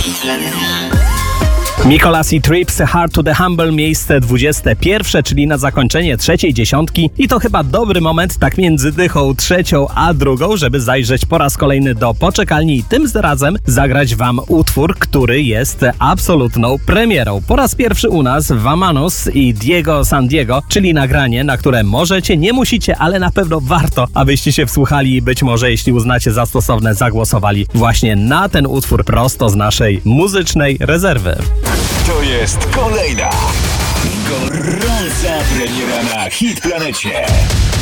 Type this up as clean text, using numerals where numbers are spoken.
Mikolas Trips, Hard to the Humble, miejsce 21, czyli na zakończenie trzeciej dziesiątki. I to chyba dobry moment, tak między dychą trzecią a drugą, żeby zajrzeć po raz kolejny do poczekalni i tym razem zagrać wam utwór, który jest absolutną premierą. Po raz pierwszy u nas Vamanos i Diego San Diego, czyli nagranie, na które możecie, nie musicie, ale na pewno warto, abyście się wsłuchali i być może, jeśli uznacie za stosowne, zagłosowali właśnie na ten utwór prosto z naszej muzycznej rezerwy. To jest kolejna gorąca premiera na Hit Planecie.